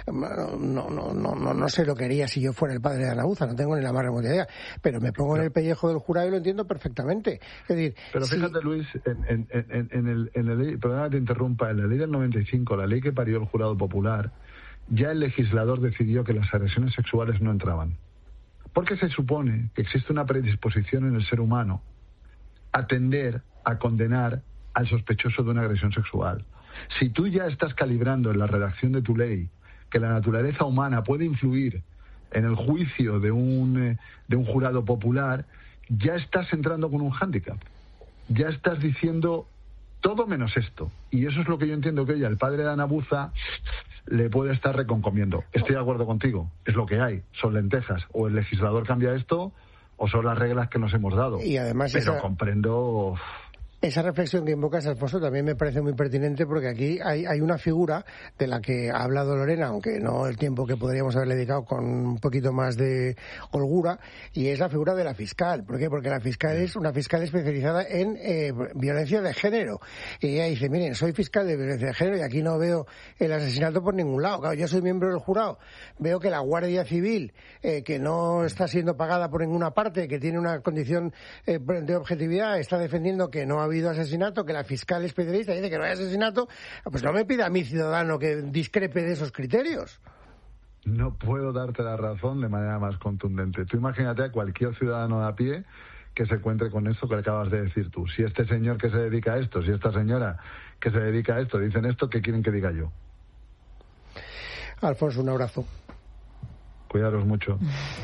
no sé lo que haría si yo fuera el padre de Ana Buza, no tengo ni la más remota idea. Pero me pongo en el pellejo del jurado y lo entiendo perfectamente. Es decir, pero fíjate, Luis, en la ley, perdona que te interrumpa, en la ley del 95, la ley que parió el jurado popular, ya el legislador decidió que las agresiones sexuales no entraban. Porque se supone que existe una predisposición en el ser humano a tender a condenar al sospechoso de una agresión sexual. Si tú ya estás calibrando en la redacción de tu ley que la naturaleza humana puede influir en el juicio de un jurado popular, ya estás entrando con un hándicap. Ya estás diciendo todo menos esto. Y eso es lo que yo entiendo que hoy al padre de Ana Buza le puede estar reconcomiendo. Estoy de acuerdo contigo, es lo que hay, son lentejas. O el legislador cambia esto, o son las reglas que nos hemos dado. Y además pero comprendo... esa reflexión que invocas, Alfonso, también me parece muy pertinente, porque aquí hay una figura de la que ha hablado Lorena, aunque no el tiempo que podríamos haberle dedicado, con un poquito más de holgura, y es la figura de la fiscal. ¿Por qué? Porque la fiscal es una fiscal especializada en violencia de género. Y ella dice, miren, soy fiscal de violencia de género y aquí no veo el asesinato por ningún lado. Claro, yo soy miembro del jurado, veo que la Guardia Civil, que no está siendo pagada por ninguna parte, que tiene una condición de objetividad, está defendiendo que no ha habido asesinato, que la fiscal especialista dice que no hay asesinato, pues no me pida a mi ciudadano que discrepe de esos criterios. No puedo darte la razón de manera más contundente. Tú imagínate a cualquier ciudadano de a pie que se encuentre con esto que acabas de decir tú. Si este señor que se dedica a esto, si esta señora que se dedica a esto dicen esto, ¿qué quieren que diga yo? Alfonso, un abrazo. Cuidaros mucho.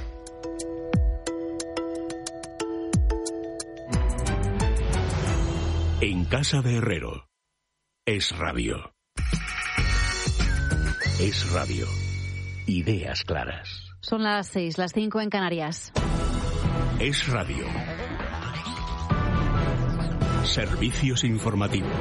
En casa de Herrero. Es radio. Es radio. Ideas claras. Son las 6, las 5 en Canarias. Es radio. Servicios informativos.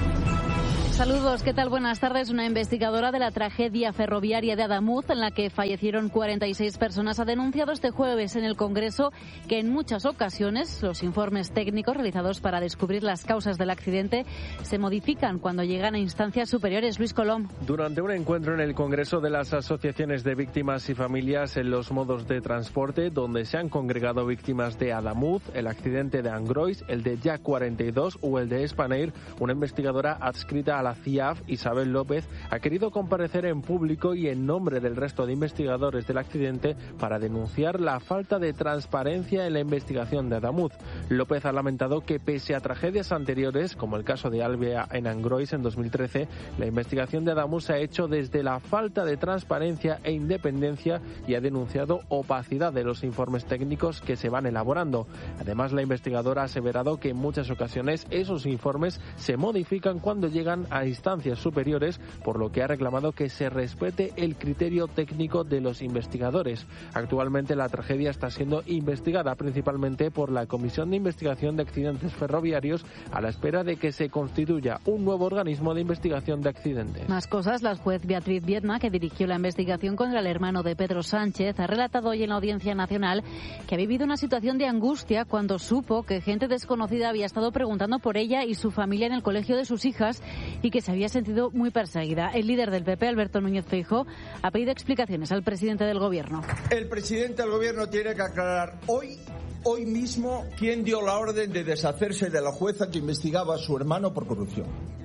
Saludos, ¿qué tal? Buenas tardes. Una investigadora de la tragedia ferroviaria de Adamuz, en la que fallecieron 46 personas, ha denunciado este jueves en el Congreso que en muchas ocasiones los informes técnicos realizados para descubrir las causas del accidente se modifican cuando llegan a instancias superiores. Luis Colom. Durante un encuentro en el Congreso de las Asociaciones de Víctimas y Familias en los modos de transporte, donde se han congregado víctimas de Adamuz, el accidente de Angrois, el de Jack 42 o el de Spanair, una investigadora adscrita a la CIAF, Isabel López, ha querido comparecer en público y en nombre del resto de investigadores del accidente para denunciar la falta de transparencia en la investigación de Adamuz. López ha lamentado que pese a tragedias anteriores, como el caso de Alvia en Angrois en 2013, la investigación de Adamuz se ha hecho desde la falta de transparencia e independencia y ha denunciado opacidad de los informes técnicos que se van elaborando. Además, la investigadora ha aseverado que en muchas ocasiones esos informes se modifican cuando llegan a instancias superiores, por lo que ha reclamado que se respete el criterio técnico de los investigadores. Actualmente la tragedia está siendo investigada principalmente por la Comisión de Investigación de Accidentes Ferroviarios, a la espera de que se constituya un nuevo organismo de investigación de accidentes. Más cosas. La juez Beatriz Viedma, que dirigió la investigación contra el hermano de Pedro Sánchez, ha relatado hoy en la Audiencia Nacional que ha vivido una situación de angustia cuando supo que gente desconocida había estado preguntando por ella y su familia en el colegio de sus hijas y que se había sentido muy perseguida. El líder del PP, Alberto Núñez Feijóo, ha pedido explicaciones al presidente del Gobierno. El presidente del Gobierno tiene que aclarar hoy mismo quién dio la orden de deshacerse de la jueza que investigaba a su hermano por corrupción.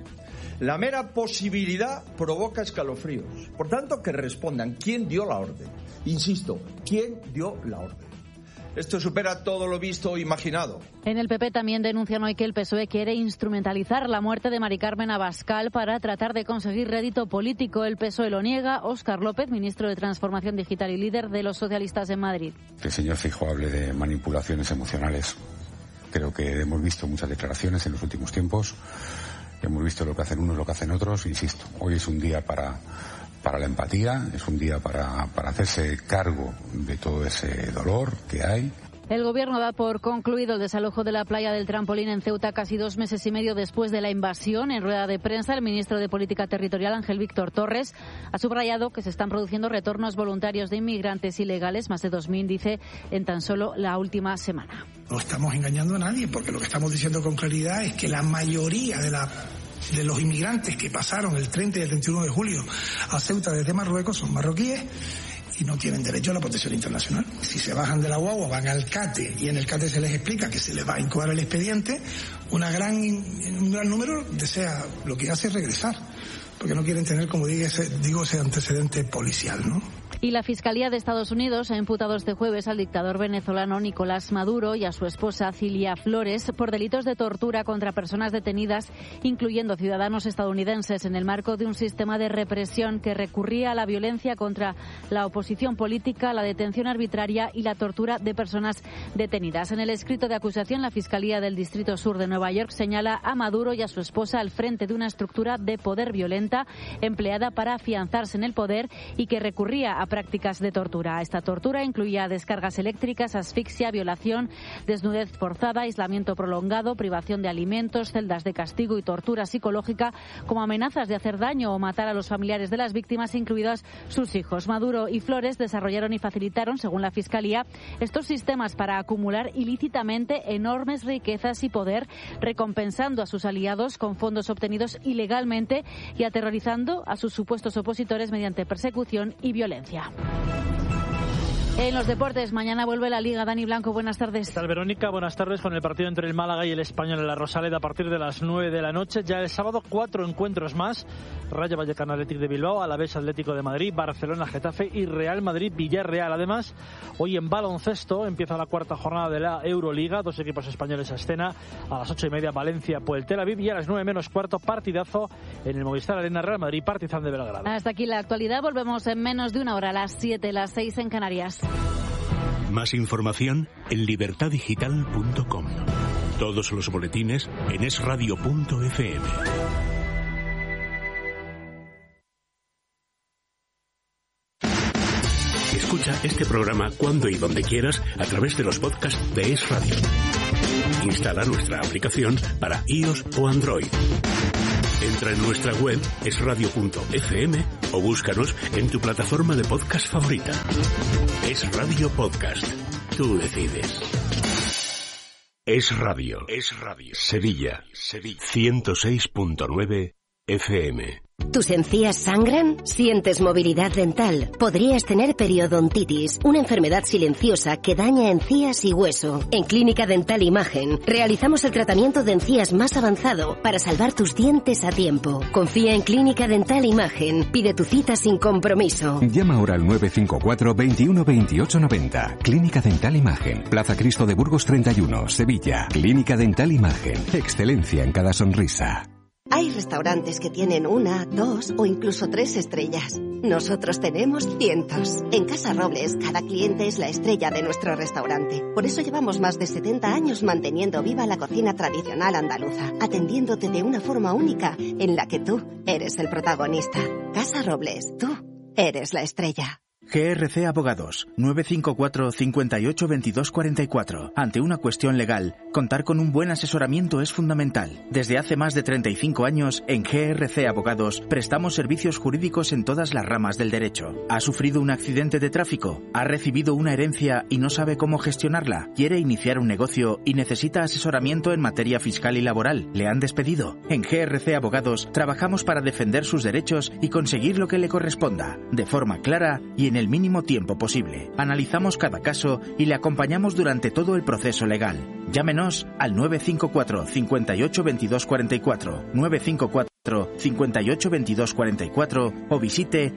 La mera posibilidad provoca escalofríos. Por tanto, que respondan quién dio la orden. Insisto, quién dio la orden. Esto supera todo lo visto o imaginado. En el PP también denuncian hoy que el PSOE quiere instrumentalizar la muerte de Mari Carmen Abascal para tratar de conseguir rédito político. El PSOE lo niega. Óscar López, ministro de Transformación Digital y líder de los socialistas en Madrid. Que el señor Feijóo hable de manipulaciones emocionales. Creo que hemos visto muchas declaraciones en los últimos tiempos. Hemos visto lo que hacen unos, lo que hacen otros. Insisto, hoy es un día para la empatía, es un día para hacerse cargo de todo ese dolor que hay. El Gobierno da por concluido el desalojo de la playa del Trampolín en Ceuta casi 2 meses y medio después de la invasión. En rueda de prensa, el ministro de Política Territorial, Ángel Víctor Torres, ha subrayado que se están produciendo retornos voluntarios de inmigrantes ilegales, más de 2.000, dice, en tan solo la última semana. No estamos engañando a nadie, porque lo que estamos diciendo con claridad es que la mayoría de los inmigrantes que pasaron el 30 y el 31 de julio a Ceuta desde Marruecos son marroquíes y no tienen derecho a la protección internacional. Si se bajan de la guagua, van al CATE y en el CATE se les explica que se les va a incoar el expediente, un gran número desea, lo que hace es regresar, porque no quieren tener, como digo, ese antecedente policial, ¿no? Y la Fiscalía de Estados Unidos ha imputado este jueves al dictador venezolano Nicolás Maduro y a su esposa Cilia Flores por delitos de tortura contra personas detenidas, incluyendo ciudadanos estadounidenses, en el marco de un sistema de represión que recurría a la violencia contra la oposición política, la detención arbitraria y la tortura de personas detenidas. En el escrito de acusación, la Fiscalía del Distrito Sur de Nueva York señala a Maduro y a su esposa al frente de una estructura de poder violenta empleada para afianzarse en el poder y que recurría a prácticas de tortura. Esta tortura incluía descargas eléctricas, asfixia, violación, desnudez forzada, aislamiento prolongado, privación de alimentos, celdas de castigo y tortura psicológica, como amenazas de hacer daño o matar a los familiares de las víctimas, incluidos sus hijos. Maduro y Flores desarrollaron y facilitaron, según la Fiscalía, estos sistemas para acumular ilícitamente enormes riquezas y poder, recompensando a sus aliados con fondos obtenidos ilegalmente y aterrorizando a sus supuestos opositores mediante persecución y violencia. En los deportes, mañana vuelve la Liga. Dani Blanco, buenas tardes. ¿Qué tal, Verónica? Buenas tardes. Con el partido entre el Málaga y el Español en la Rosaleda a partir de las 9 de la noche. Ya el sábado 4 encuentros más. Rayo Vallecano Athletic de Bilbao, Alavés Atlético de Madrid, Barcelona Getafe y Real Madrid Villarreal. Además, hoy en baloncesto empieza la cuarta jornada de la Euroliga. 2 equipos españoles a escena. A las 8:30 Valencia Puel Tel Aviv y a las 9 menos cuarto partidazo en el Movistar Arena Real Madrid Partizan de Belgrado. Hasta aquí la actualidad. Volvemos en menos de una hora, a las 7, las 6 en Canarias. Más información en libertadigital.com. Todos los boletines en esradio.fm. Escucha este programa cuando y donde quieras a través de los podcasts de Es Radio. Instala nuestra aplicación para iOS o Android. Entra en nuestra web esradio.fm o búscanos en tu plataforma de podcast favorita. Es Radio Podcast. Tú decides. Es Radio. Es Radio. Sevilla. 106.9 FM. ¿Tus encías sangran? ¿Sientes movilidad dental? Podrías tener periodontitis, una enfermedad silenciosa que daña encías y hueso. En Clínica Dental Imagen realizamos el tratamiento de encías más avanzado para salvar tus dientes a tiempo. Confía en Clínica Dental Imagen. Pide tu cita sin compromiso. Llama ahora al 954 21 28 90. Clínica Dental Imagen. Plaza Cristo de Burgos 31, Sevilla. Clínica Dental Imagen. Excelencia en cada sonrisa. Hay restaurantes que tienen 1, 2 o incluso 3 estrellas. Nosotros tenemos cientos. En Casa Robles, cada cliente es la estrella de nuestro restaurante. Por eso llevamos más de 70 años manteniendo viva la cocina tradicional andaluza, atendiéndote de una forma única en la que tú eres el protagonista. Casa Robles, tú eres la estrella. GRC Abogados, 954 58 22 44. Ante una cuestión legal, contar con un buen asesoramiento es fundamental. Desde hace más de 35 años, en GRC Abogados, prestamos servicios jurídicos en todas las ramas del derecho. ¿Ha sufrido un accidente de tráfico? ¿Ha recibido una herencia y no sabe cómo gestionarla? ¿Quiere iniciar un negocio y necesita asesoramiento en materia fiscal y laboral? ¿Le han despedido? En GRC Abogados, trabajamos para defender sus derechos y conseguir lo que le corresponda, de forma clara y en el mínimo tiempo posible. Analizamos cada caso y le acompañamos durante todo el proceso legal. Llámenos al 954 58 22 44, 954 58 22 44 o visite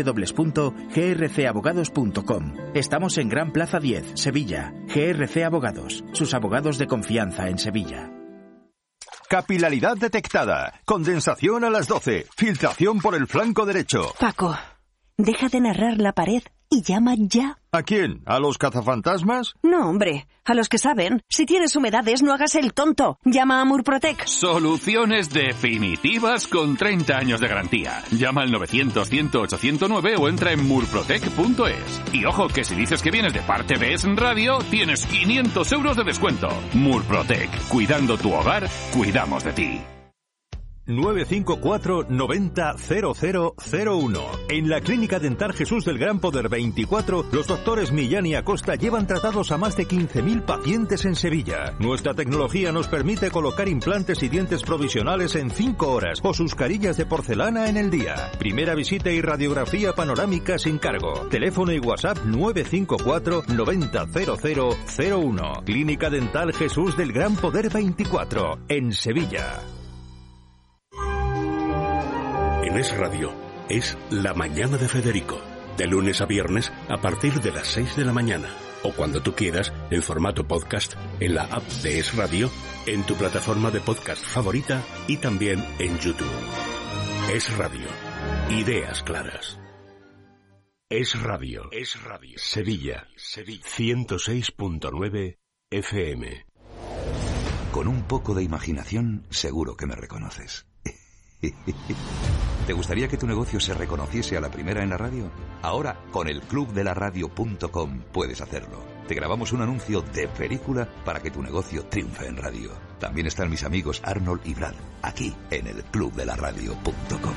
www.grcabogados.com. Estamos en Gran Plaza 10, Sevilla. GRC Abogados, sus abogados de confianza en Sevilla. Capilaridad detectada. Condensación a las 12. Filtración por el flanco derecho. Paco, deja de narrar la pared y llama ya. ¿A quién? ¿A los cazafantasmas? No, hombre, a los que saben. Si tienes humedades, no hagas el tonto. Llama a Murprotec. Soluciones definitivas con 30 años de garantía. Llama al 900-100-809 o entra en murprotec.es. Y ojo, que si dices que vienes de parte de Es Radio, tienes 500 euros de descuento. Murprotec. Cuidando tu hogar, cuidamos de ti. 954 90 0001. En la Clínica Dental Jesús del Gran Poder 24, los doctores Millán y Acosta llevan tratados a más de 15.000 pacientes en Sevilla. Nuestra tecnología nos permite colocar implantes y dientes provisionales en 5 horas o sus carillas de porcelana en el día. Primera visita y radiografía panorámica sin cargo. Teléfono y WhatsApp 954 90 0001. Clínica Dental Jesús del Gran Poder 24, en Sevilla. En Es Radio es La Mañana de Federico, de lunes a viernes a partir de las 6 de la mañana, o cuando tú quieras, en formato podcast, en la app de Es Radio, en tu plataforma de podcast favorita y también en YouTube. Es Radio. Ideas claras. Es Radio. Es Radio. Sevilla. 106.9 FM. Con un poco de imaginación, seguro que me reconoces. ¿Te gustaría que tu negocio se reconociese a la primera en la radio? Ahora, con el clubdelaradio.com puedes hacerlo. Te grabamos un anuncio de película para que tu negocio triunfe en radio. También están mis amigos Arnold y Brad, aquí en el clubdelaradio.com.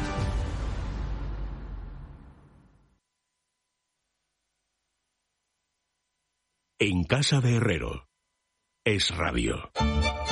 En casa de Herrero. Es radio.